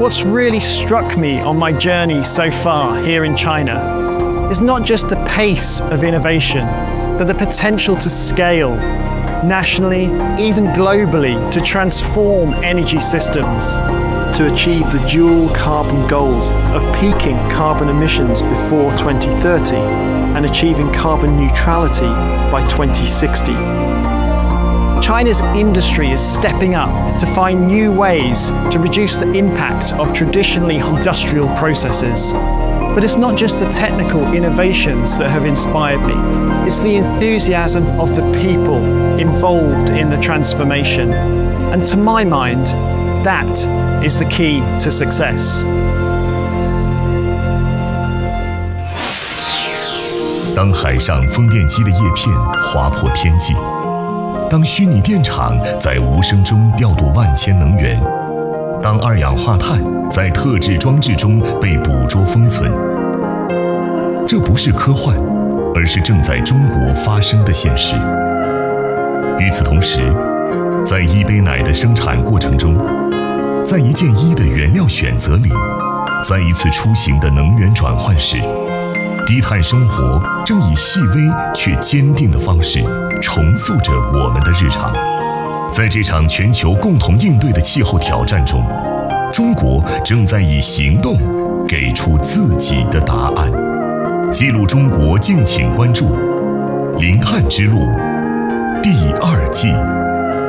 what's really struck me on my journey so far here in China is not just the pace of innovation, but the potential to scale nationally, even globally, to transform energy systems, to achieve the dual carbon goals of peaking carbon emissions before 2030 and achieving carbon neutrality by 2060. China's industry is stepping up to find new ways to reduce the impact of traditionally industrial processes. But it's not just the technical innovations that have inspired me. It's the enthusiasm of the people involved in the transformation. And to my mind, that is the key to success. 当海上风电机的叶片划破天际，当虚拟电厂在无声中调度万千能源，当二氧化碳在特制装置中被捕捉封存，这不是科幻，而是正在中国发生的现实。与此同时，在一杯奶的生产过程中，在一件衣的原料选择里，在一次出行的能源转换时，低碳生活正以细微却坚定的方式重塑着我们的日常。在这场全球共同应对的气候挑战中，中国正在以行动给出自己的答案。记录中国，敬请关注《零碳之路》第2季。